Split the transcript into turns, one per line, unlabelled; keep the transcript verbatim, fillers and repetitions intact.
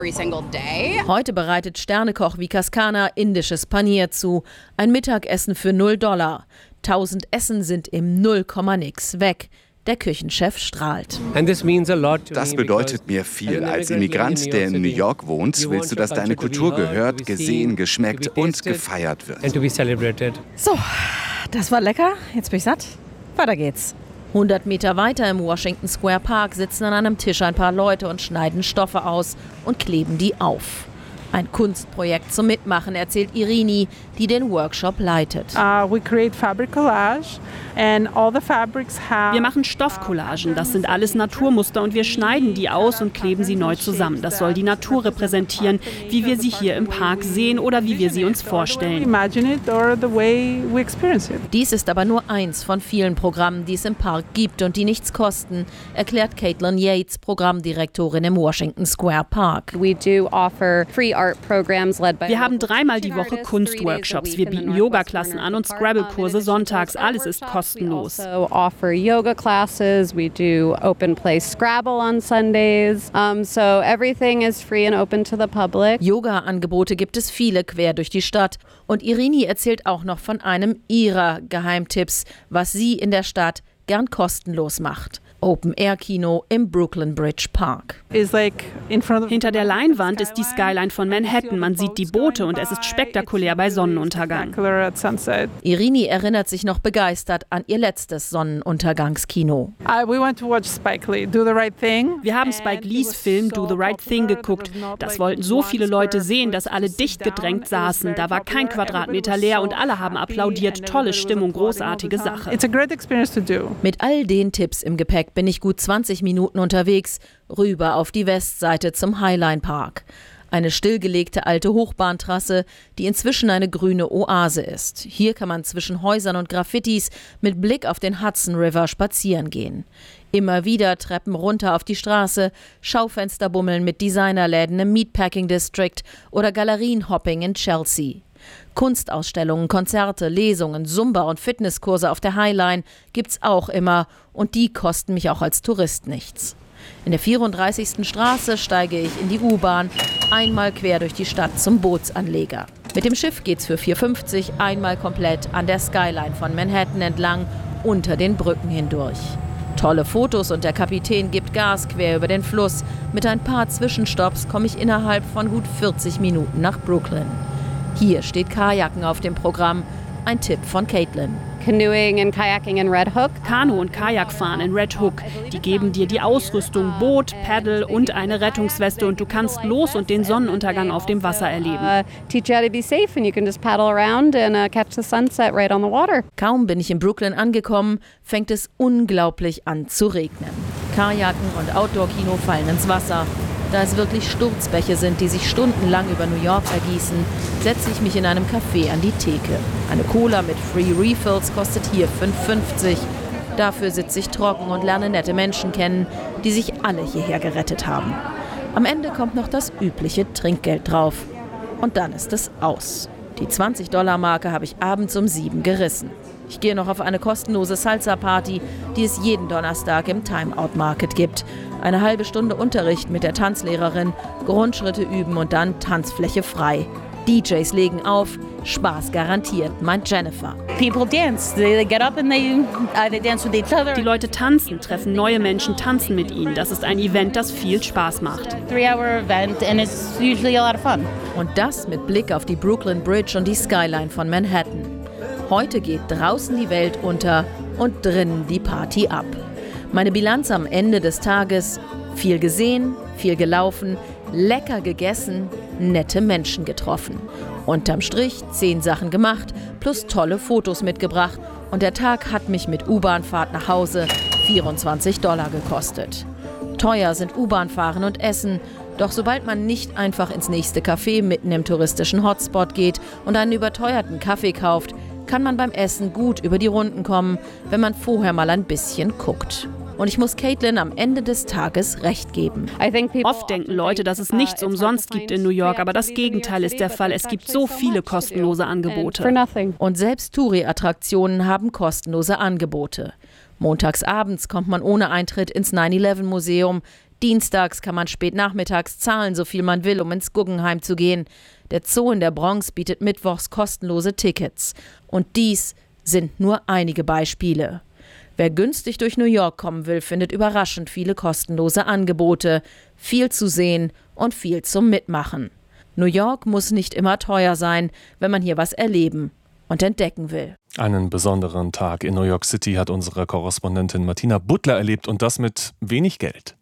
Heute bereitet Sternekoch Vikas Khanna indisches Panier zu. Ein Mittagessen für null Dollar. Tausend Essen sind im null Komma nix weg. Der Küchenchef strahlt.
Das bedeutet mir viel. Als Immigrant, der in New York wohnt, willst du, dass deine Kultur gehört, gesehen, geschmeckt und gefeiert wird.
So, das war lecker. Jetzt bin ich satt. Weiter geht's. hundert Meter weiter im Washington Square Park sitzen an einem Tisch ein paar Leute und schneiden Stoffe aus und kleben die auf. Ein Kunstprojekt zum Mitmachen, erzählt Irini, die den Workshop leitet.
Uh, we create fabric collage and all the fabrics have.
Wir machen Stoffcollagen, das sind alles Naturmuster und wir schneiden die aus und kleben sie neu zusammen. Das soll die Natur repräsentieren, wie wir sie hier im Park sehen oder wie wir sie uns vorstellen.
Dies ist aber nur eins von vielen Programmen, die es im Park gibt und die nichts kosten, erklärt Caitlin Yates, Programmdirektorin im Washington Square Park.
Wir haben dreimal die Woche Kunstworkshops. Wir bieten Yoga-Klassen an und Scrabble-Kurse sonntags. Alles ist kostenlos.
Yoga-Angebote gibt es viele quer durch die Stadt. Und Irini erzählt auch noch von einem ihrer Geheimtipps, was sie in der Stadt gern kostenlos macht. Open-Air-Kino im Brooklyn Bridge Park.
Hinter der Leinwand ist die Skyline von Manhattan. Man sieht die Boote und es ist spektakulär bei Sonnenuntergang.
Irini erinnert sich noch begeistert an ihr letztes Sonnenuntergangskino.
Wir haben Spike Lees Film Do the Right Thing geguckt. Das wollten so viele Leute sehen, dass alle dicht gedrängt saßen. Da war kein Quadratmeter leer und alle haben applaudiert. Tolle Stimmung, großartige Sache.
Mit all den Tipps im Gepäck bin ich gut zwanzig Minuten unterwegs, rüber auf die Westseite zum Highline Park. Eine stillgelegte alte Hochbahntrasse, die inzwischen eine grüne Oase ist. Hier kann man zwischen Häusern und Graffitis mit Blick auf den Hudson River spazieren gehen. Immer wieder Treppen runter auf die Straße, Schaufensterbummeln mit Designerläden im Meatpacking District oder Galerienhopping in Chelsea. Kunstausstellungen, Konzerte, Lesungen, Zumba- und Fitnesskurse auf der Highline gibt's auch immer und die kosten mich auch als Tourist nichts. In der vierunddreißigsten Straße steige ich in die U-Bahn, einmal quer durch die Stadt zum Bootsanleger. Mit dem Schiff geht's für vier fünfzig einmal komplett an der Skyline von Manhattan entlang, unter den Brücken hindurch. Tolle Fotos und der Kapitän gibt Gas quer über den Fluss. Mit ein paar Zwischenstopps komme ich innerhalb von gut vierzig Minuten nach Brooklyn. Hier steht Kajaken auf dem Programm. Ein Tipp von Caitlin.
Canoeing and kayaking in Red Hook. Kanu- und Kajakfahren in Red Hook. Die geben dir die Ausrüstung, Boot, Paddle und eine Rettungsweste und du kannst los und den Sonnenuntergang auf dem Wasser erleben.
Kaum bin ich in Brooklyn angekommen, fängt es unglaublich an zu regnen. Kajaken und Outdoor-Kino fallen ins Wasser. Da es wirklich Sturzbäche sind, die sich stundenlang über New York ergießen, setze ich mich in einem Café an die Theke. Eine Cola mit Free Refills kostet hier fünf fünfzig. Dafür sitze ich trocken und lerne nette Menschen kennen, die sich alle hierher gerettet haben. Am Ende kommt noch das übliche Trinkgeld drauf. Und dann ist es aus. Die zwanzig-Dollar-Marke habe ich abends um sieben gerissen. Ich gehe noch auf eine kostenlose Salsa-Party, die es jeden Donnerstag im Time-Out Market gibt. Eine halbe Stunde Unterricht mit der Tanzlehrerin, Grundschritte üben und dann Tanzfläche frei. D Js legen auf, Spaß garantiert, meint Jennifer.
People dance. They get up and they, uh, they dance with each other.
Die Leute tanzen, treffen neue Menschen, tanzen mit ihnen. Das ist ein Event, das viel Spaß macht.
Three-hour event and it's usually a lot of fun.
Und das mit Blick auf die Brooklyn Bridge und die Skyline von Manhattan. Heute geht draußen die Welt unter und drinnen die Party ab. Meine Bilanz am Ende des Tages: viel gesehen, viel gelaufen, lecker gegessen, nette Menschen getroffen. Unterm Strich zehn Sachen gemacht, plus tolle Fotos mitgebracht. Und der Tag hat mich mit U-Bahn-Fahrt nach Hause vierundzwanzig Dollar gekostet. Teuer sind U-Bahn-Fahren und Essen. Doch sobald man nicht einfach ins nächste Café mitten im touristischen Hotspot geht und einen überteuerten Kaffee kauft, kann man beim Essen gut über die Runden kommen, wenn man vorher mal ein bisschen guckt. Und ich muss Caitlin am Ende des Tages recht geben.
Oft denken Leute, dass es nichts umsonst gibt in New York, aber das Gegenteil ist der Fall. Es gibt so viele kostenlose Angebote.
Und selbst Touri-Attraktionen haben kostenlose Angebote. Montagsabends kommt man ohne Eintritt ins nine eleven Museum. Dienstags kann man spät nachmittags zahlen, so viel man will, um ins Guggenheim zu gehen. Der Zoo in der Bronx bietet mittwochs kostenlose Tickets. Und dies sind nur einige Beispiele. Wer günstig durch New York kommen will, findet überraschend viele kostenlose Angebote. Viel zu sehen und viel zum Mitmachen. New York muss nicht immer teuer sein, wenn man hier was erleben und entdecken will.
Einen besonderen Tag in New York City hat unsere Korrespondentin Martina Butler erlebt und das mit wenig Geld.